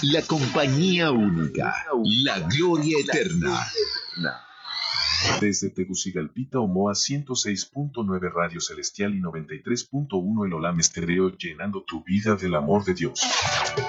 La compañía única. La gloria eterna. Desde Tegucigalpita, Omoa 106.9 Radio Celestial y 93.1 El Olam Estéreo, llenando tu vida del amor de Dios.